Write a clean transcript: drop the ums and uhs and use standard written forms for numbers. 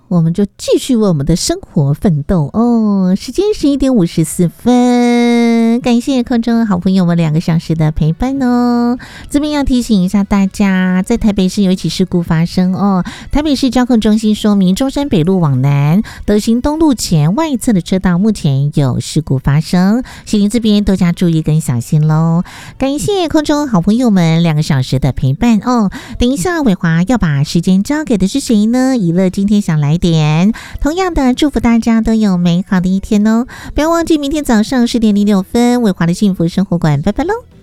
我们就继续为我们的生活奋斗哦。时间11:54，感谢空中好朋友们2个小时的陪伴哦。这边要提醒一下大家，在台北市有一起事故发生哦。台北市交通中心说明，中山北路往南德行东路前外侧的车道目前有事故发生，请您这边多加注意跟小心喽。感谢空中好朋友们2个小时的陪伴哦。等一下伟华要把时间交给的是谁呢？以乐今天想来点，同样的祝福大家都有美好的一天哦。不要忘记明天早上10:06，伟华的幸福生活馆，拜拜喽。